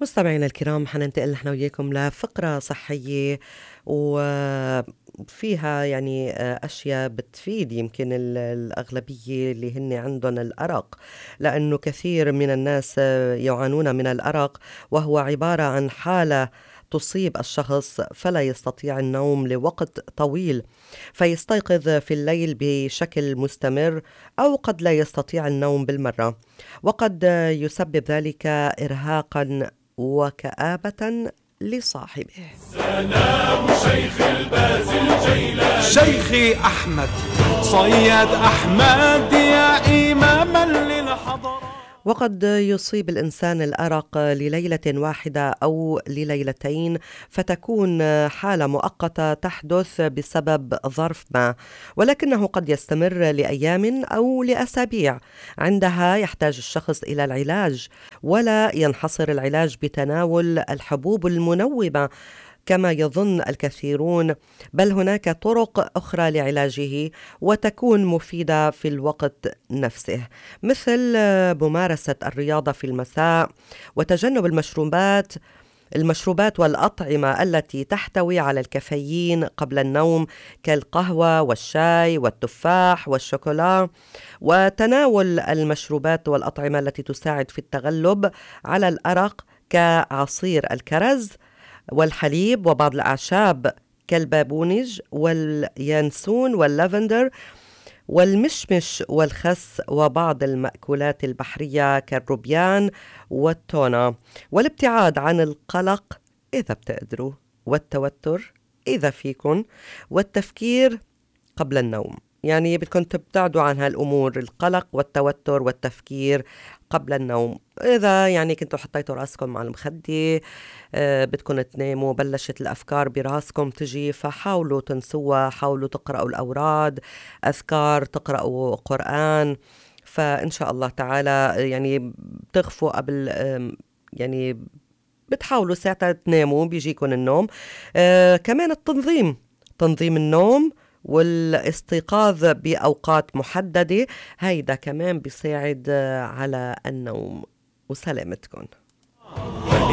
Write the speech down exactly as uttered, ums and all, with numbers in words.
مستمعينا الكرام، حننتقل نحن وياكم لفقرة صحية وفيها يعني أشياء بتفيد يمكن ال- الأغلبية اللي هن عندهم الأرق، لأنه كثير من الناس يعانون من الأرق، وهو عبارة عن حالة تصيب الشخص فلا يستطيع النوم لوقت طويل، فيستيقظ في الليل بشكل مستمر أو قد لا يستطيع النوم بالمرة، وقد يسبب ذلك إرهاقا وكآبة لصاحبه. سلام شيخ الباز الجيلاني، شيخي أحمد صياد أحمد يا إماما للحضارة. وقد يصيب الإنسان الأرق لليلة واحدة أو لليلتين، فتكون حالة مؤقتة تحدث بسبب ظرف ما، ولكنه قد يستمر لأيام أو لأسابيع. عندها يحتاج الشخص إلى العلاج، ولا ينحصر العلاج بتناول الحبوب المنومة كما يظن الكثيرون، بل هناك طرق أخرى لعلاجه وتكون مفيدة في الوقت نفسه، مثل ممارسة الرياضة في المساء، وتجنب المشروبات المشروبات والأطعمة التي تحتوي على الكافيين قبل النوم، كالقهوة والشاي والتفاح والشوكولا، وتناول المشروبات والأطعمة التي تساعد في التغلب على الأرق كعصير الكرز والحليب وبعض الأعشاب كالبابونج واليانسون واللافندر والمشمش والخس، وبعض المأكولات البحرية كالروبيان والتونة، والابتعاد عن القلق إذا بتقدروا، والتوتر إذا فيكن، والتفكير قبل النوم. يعني بدكم تبتعدوا عن هالأمور، القلق والتوتر والتفكير قبل النوم. إذا يعني كنتوا حطيتوا راسكم على المخدة آه بدكم تناموا، بلشت الأفكار براسكم تجي، فحاولوا تنسوها، حاولوا تقرأوا الأوراد، أذكار، تقرأوا قرآن، فإن شاء الله تعالى يعني بتغفوا قبل آه يعني بتحاولوا ساعتها تناموا بيجيكم النوم. آه كمان التنظيم، تنظيم النوم والاستيقاظ بأوقات محددة، هيدا كمان بيساعد على النوم. وسلامتكم.